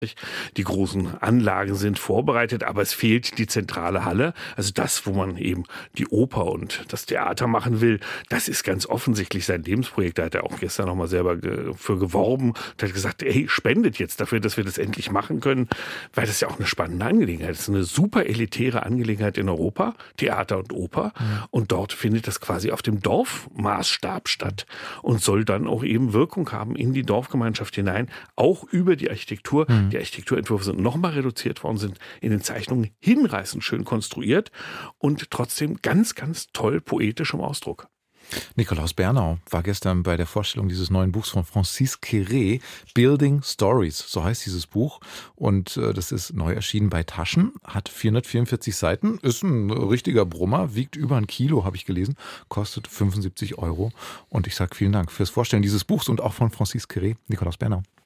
Die großen Anlagen sind vorbereitet, aber es fehlt die zentrale Halle. Also das, wo man eben die Oper und das Theater machen will, das ist ganz offensichtlich sein Lebensprojekt. Da hat er auch gestern noch mal selber für geworben und hat gesagt, hey, spendet jetzt dafür, dass wir das endlich machen können, weil das ja auch eine spannende Angelegenheit ist. Das ist eine super elitäre Angelegenheit in Europa, Theater und Oper. Und dort findet das quasi auf dem Dorfmaßstab statt und soll dann auch eben Wirkung haben in die Dorfgemeinschaft hinein, auch über die Architektur. Die Architekturentwürfe sind nochmal reduziert worden, sind in den Zeichnungen hinreißend schön konstruiert und trotzdem ganz, ganz toll poetisch im Ausdruck. Nikolaus Bernau war gestern bei der Vorstellung dieses neuen Buchs von Francis Quéré, Building Stories, so heißt dieses Buch. Und das ist neu erschienen bei Taschen, hat 444 Seiten, ist ein richtiger Brummer, wiegt über 1 Kilo, habe ich gelesen, kostet 75 €. Und ich sage vielen Dank fürs Vorstellen dieses Buchs und auch von Francis Quéré, Nikolaus Bernau.